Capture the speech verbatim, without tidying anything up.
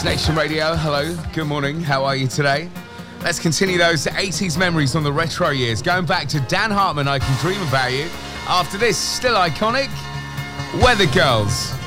It's Nation Radio. Hello, good morning. How are you today? Let's continue those eighties memories on the retro years. Going back to Dan Hartman, I Can Dream About You. After this, still iconic, Weather Girls.